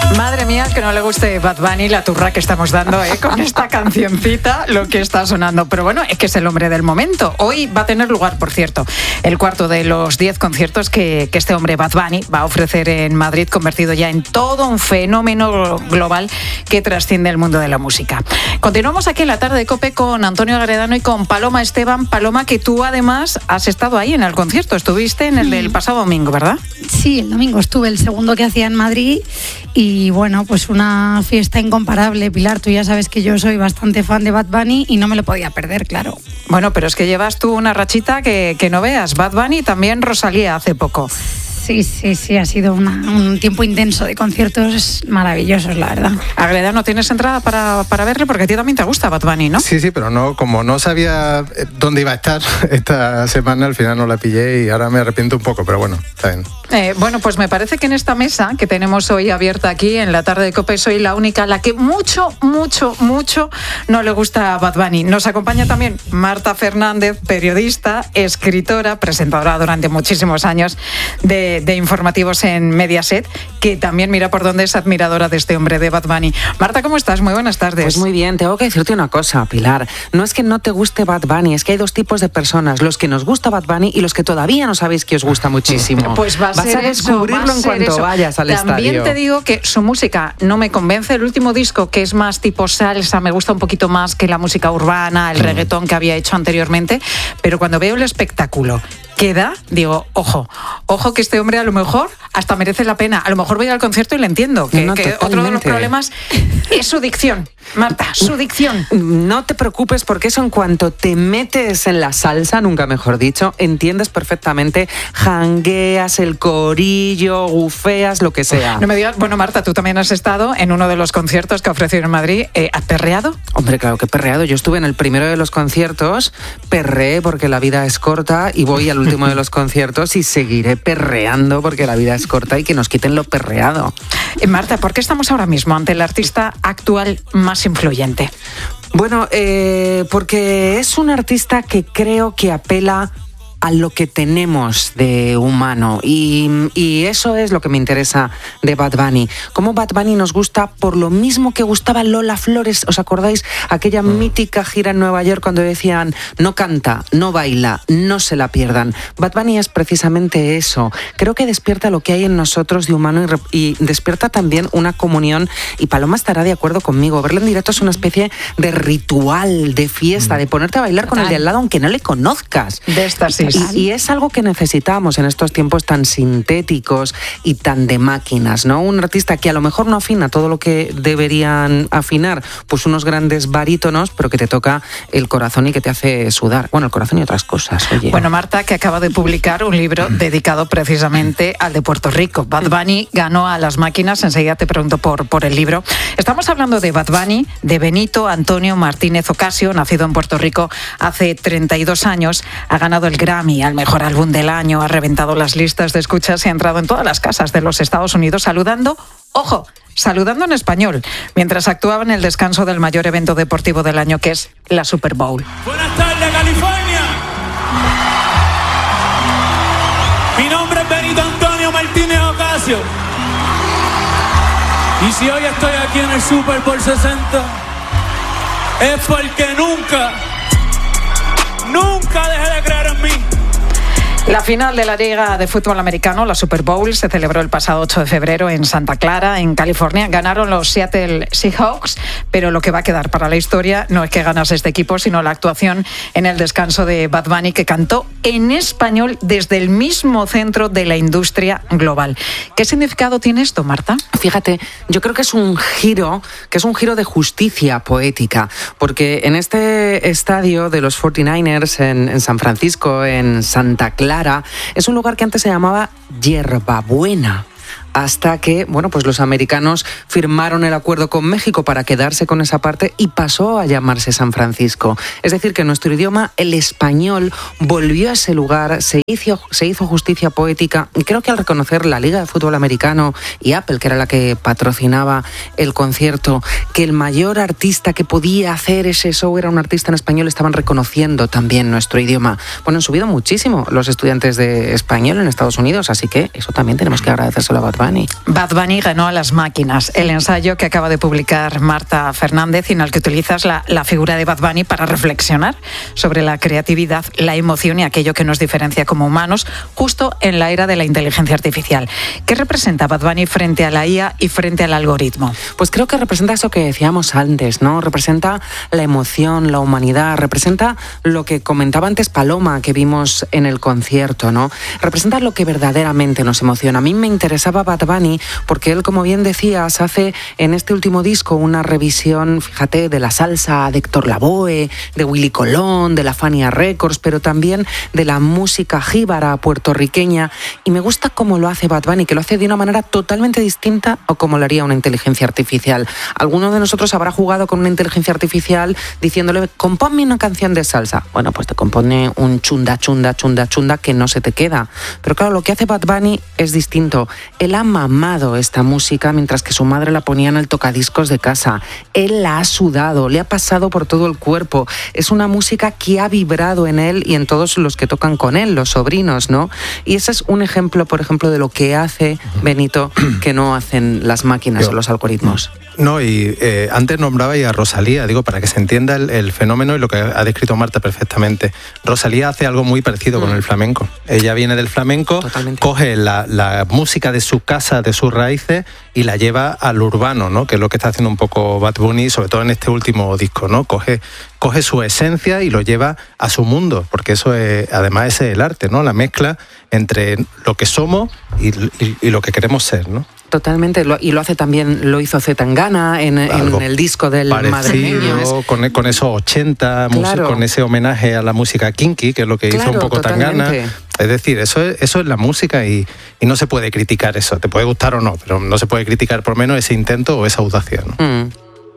Madre mía, que no le guste Bad Bunny la turra que estamos dando con esta cancioncita, lo que está sonando. Pero bueno, es que es el hombre del momento. Hoy va a tener lugar, por cierto, el cuarto de los 10 conciertos que este hombre Bad Bunny va a ofrecer en Madrid, convertido ya en todo un fenómeno global que trasciende el mundo de la música. Continuamos aquí en la tarde de COPE con Antonio Agredano y con Paloma Esteban. Paloma, que tú además has estado ahí en el concierto, estuviste en el del pasado domingo, ¿verdad? Sí, el domingo estuve, el segundo que hacía en Madrid, y bueno, pues una fiesta incomparable. Pilar, tú ya sabes que yo soy bastante fan de Bad Bunny y no me lo podía perder, claro. Bueno, pero es que llevas tú una rachita que no veas. Bad Bunny y también Rosalía hace poco. Sí, ha sido un tiempo intenso de conciertos maravillosos, la verdad. Agreda, ¿no tienes entrada para verle? Porque a ti también te gusta Bad Bunny, ¿no? Sí, pero no, como no sabía dónde iba a estar esta semana, al final no la pillé y ahora me arrepiento un poco, pero bueno, está bien. Bueno, pues me parece que en esta mesa que tenemos hoy abierta aquí en la tarde de COPE soy la única a la que mucho no le gusta Bad Bunny. Nos acompaña también Marta Fernández, periodista, escritora, presentadora durante muchísimos años de informativos en Mediaset, que también mira por dónde es admiradora de este hombre, de Bad Bunny. Marta, ¿cómo estás? Muy buenas tardes. Pues muy bien, tengo que decirte una cosa, Pilar. No es que no te guste Bad Bunny, es que hay dos tipos de personas, los que nos gusta Bad Bunny y los que todavía no sabéis que os gusta muchísimo. Pues vas a descubrirlo en cuanto vayas al estadio. También te digo que su música no me convence. El último disco, que es más tipo salsa, me gusta un poquito más que la música urbana, el reggaetón que había hecho anteriormente, pero cuando veo el espectáculo que da, digo, ojo que este hombre a lo mejor hasta merece la pena. A lo mejor voy al concierto y le entiendo. Que otro de los problemas es su dicción, Marta, su dicción. No te preocupes, porque eso, en cuanto te metes en la salsa, nunca mejor dicho, entiendes perfectamente, jangueas, el corillo, bufeas, lo que sea. No me digas, bueno, Marta, tú también has estado en uno de los conciertos que ofreció en Madrid. ¿Has perreado? Hombre, claro que he perreado. Yo estuve en el primero de los conciertos, perreé porque la vida es corta, y voy al último de los conciertos y seguiré perreando porque la vida es corta y que nos quiten lo perreado. Marta, ¿por qué estamos ahora mismo ante el artista actual más influyente? Bueno, porque es un artista que creo que apela a lo que tenemos de humano, y eso es lo que me interesa de Bad Bunny. Como Bad Bunny nos gusta por lo mismo que gustaba Lola Flores. ¿Os acordáis? Aquella mítica gira en Nueva York cuando decían: no canta, no baila, no se la pierdan. Bad Bunny es precisamente eso. Creo que despierta lo que hay en nosotros de humano y despierta también una comunión, y Paloma estará de acuerdo conmigo. Verlo en directo es una especie de ritual, de fiesta, de ponerte a bailar con el de al lado aunque no le conozcas. De esta sí. Y es algo que necesitamos en estos tiempos tan sintéticos y tan de máquinas, ¿no? Un artista que a lo mejor no afina todo lo que deberían afinar, pues unos grandes barítonos, pero que te toca el corazón y que te hace sudar. Bueno, el corazón y otras cosas, oye. Bueno, Marta, que acaba de publicar un libro dedicado precisamente al de Puerto Rico. Bad Bunny ganó a las máquinas. Enseguida te pregunto por el libro. Estamos hablando de Bad Bunny, de Benito Antonio Martínez Ocasio, nacido en Puerto Rico hace 32 años. Ha ganado el Grammy al mejor álbum del año, ha reventado las listas de escuchas y ha entrado en todas las casas de los Estados Unidos saludando en español, mientras actuaba en el descanso del mayor evento deportivo del año, que es la Super Bowl. Buenas tardes, California. Mi nombre es Benito Antonio Martínez Ocasio. Y si hoy estoy aquí en el Super Bowl 60, es porque nunca dejé de creer en mí. La final de la Liga de Fútbol Americano, la Super Bowl, se celebró el pasado 8 de febrero en Santa Clara, en California. Ganaron los Seattle Seahawks, pero lo que va a quedar para la historia no es que ganase este equipo, sino la actuación en el descanso de Bad Bunny, que cantó en español desde el mismo centro de la industria global. ¿Qué significado tiene esto, Marta? Fíjate, yo creo que es un giro de justicia poética, porque en este estadio de los 49ers en San Francisco, en Santa Clara, es un lugar que antes se llamaba Yerbabuena, hasta que, bueno, pues los americanos firmaron el acuerdo con México para quedarse con esa parte y pasó a llamarse San Francisco. Es decir, que nuestro idioma, el español, volvió a ese lugar, se hizo justicia poética, y creo que al reconocer la Liga de Fútbol Americano y Apple, que era la que patrocinaba el concierto, que el mayor artista que podía hacer ese show era un artista en español, estaban reconociendo también nuestro idioma. Bueno, han subido muchísimo los estudiantes de español en Estados Unidos, así que eso también tenemos que agradecérselo a Bad Bunny. Bunny. Bad Bunny ganó a las máquinas. El ensayo que acaba de publicar Marta Fernández, en el que utilizas la figura de Bad Bunny para reflexionar sobre la creatividad, la emoción y aquello que nos diferencia como humanos, justo en la era de la inteligencia artificial. ¿Qué representa Bad Bunny frente a la IA y frente al algoritmo? Pues creo que representa eso que decíamos antes, ¿no? Representa la emoción, la humanidad, representa lo que comentaba antes Paloma, que vimos en el concierto, ¿no? Representa lo que verdaderamente nos emociona. A mí me interesaba Bad Bunny porque él, como bien decías, hace en este último disco una revisión, fíjate, de la salsa de Héctor Lavoe, de Willy Colón, de la Fania Records, pero también de la música jíbara puertorriqueña. Y me gusta cómo lo hace Bad Bunny, que lo hace de una manera totalmente distinta a como lo haría una inteligencia artificial. Alguno de nosotros habrá jugado con una inteligencia artificial diciéndole, compónme una canción de salsa. Bueno, pues te compone un chunda, chunda, chunda, chunda que no se te queda. Pero claro, lo que hace Bad Bunny es distinto. Él ha mamado esta música mientras que su madre la ponía en el tocadiscos de casa. Él la ha sudado, le ha pasado por todo el cuerpo. Es una música que ha vibrado en él y en todos los que tocan con él, los sobrinos, ¿no? Y ese es un ejemplo, por ejemplo, de lo que hace Benito que no hacen las máquinas o los algoritmos. No, y antes nombraba a Rosalía, digo, para que se entienda el fenómeno y lo que ha descrito Marta perfectamente. Rosalía hace algo muy parecido con el flamenco. Ella viene del flamenco, totalmente. Coge la música de su casa, de sus raíces, y la lleva al urbano, ¿no? Que es lo que está haciendo un poco Bad Bunny, sobre todo en este último disco, ¿no? Coge su esencia y lo lleva a su mundo, porque eso es, además ese es el arte, ¿no? La mezcla entre lo que somos y lo que queremos ser, ¿no? Totalmente, y lo hace también, lo hizo Zetangana en el disco del madrileño. Con esos 80, claro. Con ese homenaje a la música kinky, que es lo que hizo un poco Tangana. Es decir, eso es la música y no se puede criticar eso. Te puede gustar o no, pero no se puede criticar por menos ese intento o esa audacia, ¿no?